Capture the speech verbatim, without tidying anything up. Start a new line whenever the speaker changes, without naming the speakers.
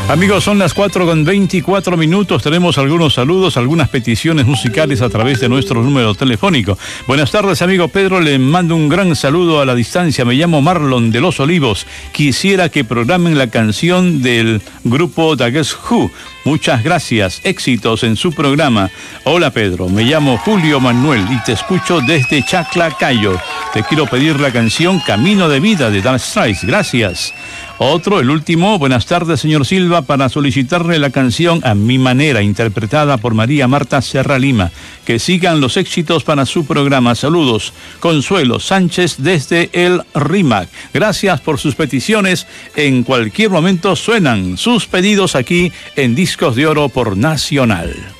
Amigos, son las cuatro con veinticuatro minutos. Tenemos algunos saludos, algunas peticiones musicales a través de nuestro número telefónico. Buenas tardes, amigo Pedro. Le mando un gran saludo a la distancia. Me llamo Marlon de Los Olivos. Quisiera que programen la canción del grupo The Guess Who. Muchas gracias. Éxitos en su programa. Hola, Pedro. Me llamo Julio Manuel y te escucho desde Chaclacayo. Te quiero pedir la canción Camino de Vida de Dire Straits. Gracias. Otro, el último. Buenas tardes, señor Silva, para solicitarle la canción A Mi Manera, interpretada por María Marta Serra Lima. Que sigan los éxitos para su programa. Saludos. Consuelo Sánchez desde el RIMAC. Gracias por sus peticiones. En cualquier momento suenan sus pedidos aquí en Discos de Oro por Nacional.